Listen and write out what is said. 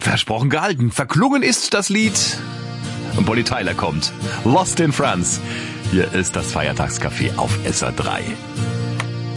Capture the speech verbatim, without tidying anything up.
Versprochen gehalten. Verklungen ist das Lied. Und Bonnie Tyler kommt. Lost in France. Hier ist das Feiertagscafé auf S R drei.